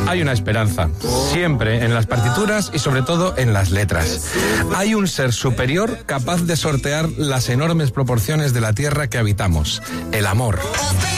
Hay una esperanza, siempre en las partituras y sobre todo en las letras. Hay un ser superior capaz de sortear las enormes proporciones de la tierra que habitamos, el amor.